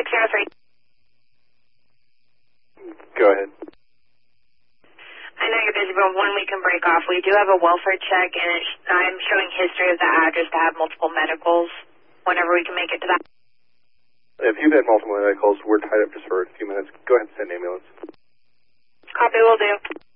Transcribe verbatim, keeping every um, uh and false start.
six zero three. Go ahead. I know you're busy, but when we can break off, we do have a welfare check, and it's, I'm showing history of the address to have multiple medicals whenever we can make it to that. If you've had multiple medicals, we're tied up just for a few minutes. Go ahead and send an ambulance. Copy, will do.